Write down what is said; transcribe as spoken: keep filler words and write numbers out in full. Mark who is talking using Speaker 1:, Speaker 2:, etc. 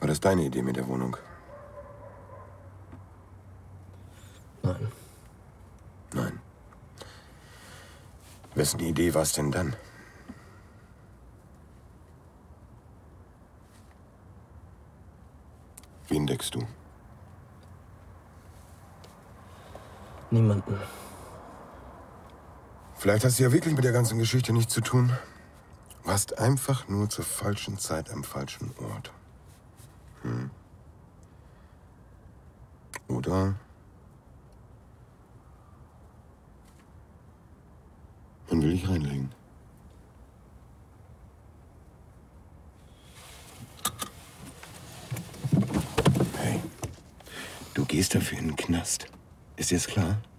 Speaker 1: War das deine Idee mit der Wohnung?
Speaker 2: Nein.
Speaker 1: Nein. Wessen Idee war es denn dann? Wen deckst du?
Speaker 2: Niemanden.
Speaker 1: Vielleicht hast du ja wirklich mit der ganzen Geschichte nichts zu tun. Warst einfach nur zur falschen Zeit am falschen Ort. Hm. Oder? Man will dich reinlegen. Hey, du gehst dafür in den Knast. Ist dir das klar?